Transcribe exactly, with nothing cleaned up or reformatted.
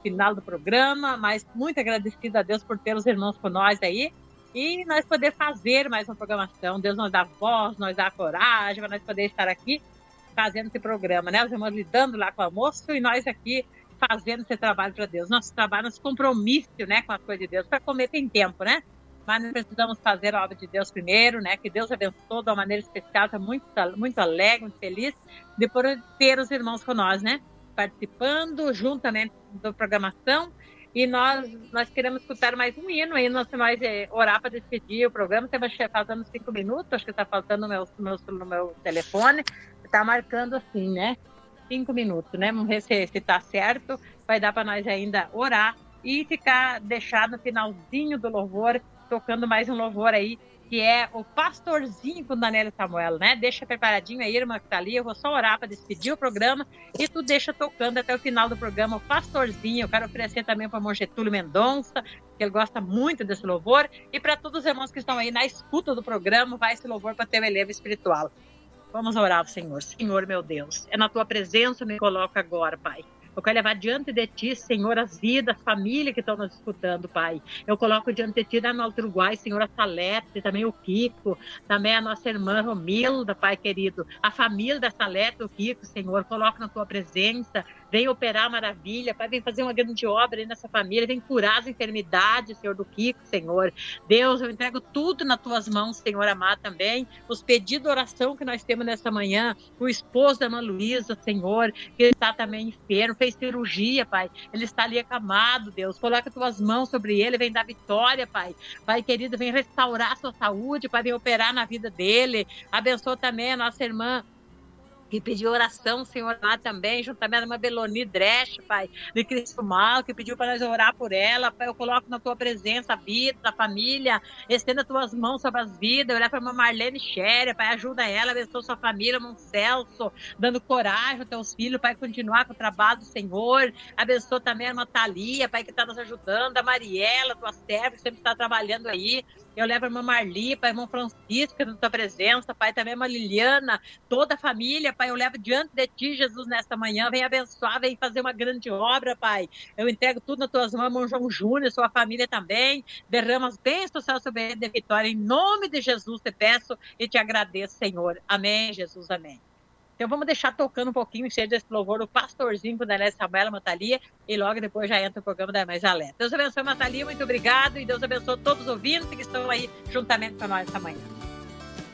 final do programa, mas muito agradecida a Deus por ter os irmãos com nós aí e nós poder fazer mais uma programação. Deus nos dá voz, nos dá coragem para nós poder estar aqui fazendo esse programa, né? Os irmãos lidando lá com o almoço e nós aqui fazendo esse trabalho para Deus. Nosso trabalho, nosso compromisso, né, com as coisas de Deus. Para comer tem tempo, né? Mas nós precisamos fazer a obra de Deus primeiro, né? Que Deus abençoe de uma maneira especial. Estou muito, muito alegre, muito feliz de poder ter os irmãos com nós, né? Participando juntamente da programação. E nós, nós queremos escutar mais um hino aí. Nós vamos é, orar para despedir o programa. Estamos faltando cinco minutos. Acho que está faltando no meu, no, meu, no meu telefone. Está marcando assim, né? Cinco minutos, né? Vamos ver se está certo. Vai dar para nós ainda orar e ficar, deixar no finalzinho do louvor, tocando mais um louvor aí, que é o Pastorzinho com Daniela Samuel, né? Deixa preparadinho aí, irmã que tá ali. Eu vou só orar para despedir o programa e tu deixa tocando até o final do programa o Pastorzinho. Eu quero oferecer também para o irmão Getúlio Mendonça, que ele gosta muito desse louvor, e para todos os irmãos que estão aí na escuta do programa, vai esse louvor para ter o elevo espiritual. Vamos orar ao Senhor. Senhor, meu Deus, é na tua presença eu me coloco agora, Pai. Eu quero levar diante de ti, Senhor, as vidas, as famílias que estão nos escutando, Pai. Eu coloco diante de ti, da Norte Uruguai, Senhor, a Salete, também o Kiko, também a nossa irmã Romilda, Pai querido. A família da Salete, o Kiko, Senhor, coloco na tua presença. Vem operar maravilha, Pai, vem fazer uma grande obra aí nessa família, vem curar as enfermidades, Senhor, do Kiko, Senhor. Deus, eu entrego tudo nas tuas mãos, Senhor amado, também. Os pedidos de oração que nós temos nessa manhã, o esposo da irmã Luísa, Senhor, que está também enfermo, fez cirurgia, Pai. Ele está ali acamado, Deus. Coloca tuas mãos sobre ele, vem dar vitória, Pai. Pai querido, vem restaurar a sua saúde, Pai, vem operar na vida dele. Abençoa também a nossa irmã que pediu oração, Senhor, lá também, juntamente a irmã Beloni Dresch, Pai, de Cristo Mal, que pediu para nós orar por ela, Pai, eu coloco na tua presença a vida, a família, estenda as tuas mãos sobre as vidas, eu olhar para a irmã Marlene Scherer, Pai, ajuda ela, abençoa sua família, irmão Celso, dando coragem aos teus filhos, Pai, continuar com o trabalho do Senhor, abençoa também a irmã Thalia, Pai, que está nos ajudando, a Mariela, tua serva, que sempre está trabalhando aí, eu levo a irmã Marli, Pai, irmão Francisco, na tua presença, Pai, também a irmã Liliana, toda a família, Pai, eu levo diante de ti, Jesus, nesta manhã, vem abençoar, vem fazer uma grande obra, Pai, eu entrego tudo nas tuas mãos, irmão João Júnior, sua família também, derrama as bênçãos sobre ele de vitória, em nome de Jesus te peço e te agradeço, Senhor, amém, Jesus, amém. Então vamos deixar tocando um pouquinho, cheio desse louvor, o Pastorzinho com a Daniela Samuel, Matalia, e logo depois já entra o programa da Mais Alerta. Deus abençoe, Matalia, muito obrigado, e Deus abençoe todos os ouvintes que estão aí juntamente com nós essa manhã.